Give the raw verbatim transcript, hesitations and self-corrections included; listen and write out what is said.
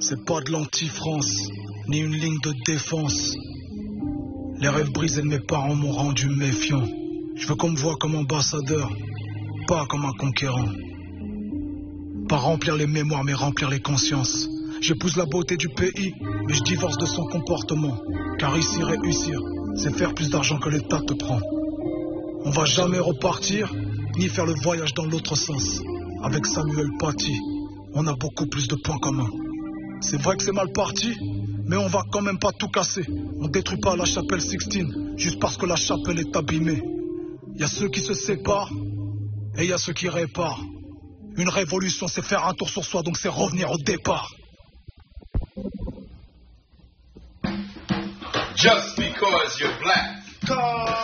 C'est pas de l'anti-France, ni une ligne de défense. Les rêves brisés de mes parents m'ont rendu méfiant. Je veux qu'on me voie comme ambassadeur, pas comme un conquérant. Pas remplir les mémoires, mais remplir les consciences. J'épouse la beauté du pays, mais je divorce de son comportement. Car ici, réussir, c'est faire plus d'argent que l'État te prend. On va jamais repartir, ni faire le voyage dans l'autre sens. Avec Samuel Paty, on a beaucoup plus de points communs. C'est vrai que c'est mal parti, mais on va quand même pas tout casser. On détruit pas la chapelle Sixtine, juste parce que la chapelle est abîmée. Y a ceux qui se séparent, et y a ceux qui réparent. Une révolution, c'est faire un tour sur soi, donc c'est revenir au départ. Just because you're black.